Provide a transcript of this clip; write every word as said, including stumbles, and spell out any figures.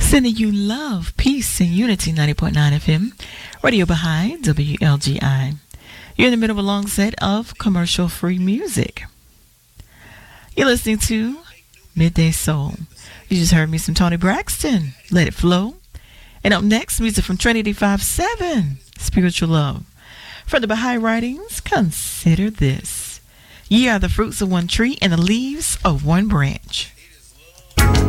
Sending you love, peace, and unity. Ninety point nine F M, Radio Baha'i, W L G I. You're in the middle of a long set of commercial-free music. You're listening to Midday Soul. You just heard me some Tony Braxton, Let It Flow. And up next, music from Trinity five seven, Spiritual Love. From the Baha'i writings, consider this. Ye are the fruits of one tree and the leaves of one branch.